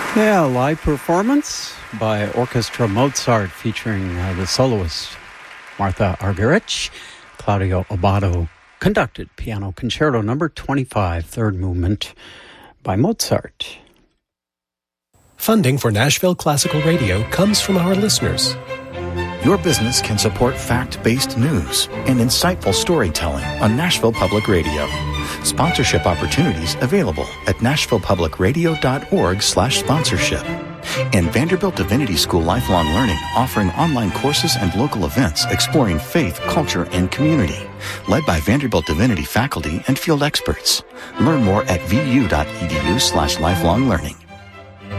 Yeah, live performance by Orchestra Mozart featuring the soloist Martha Argerich. Claudio Abbado conducted Piano Concerto number 25, third movement by Mozart. Funding for Nashville Classical Radio comes from our listeners. Your business can support fact-based news and insightful storytelling on Nashville Public Radio. Sponsorship opportunities available at nashvillepublicradio.org/sponsorship. And Vanderbilt Divinity School Lifelong Learning, offering online courses and local events exploring faith, culture, and community. Led by Vanderbilt Divinity faculty and field experts. Learn more at vu.edu/lifelonglearning.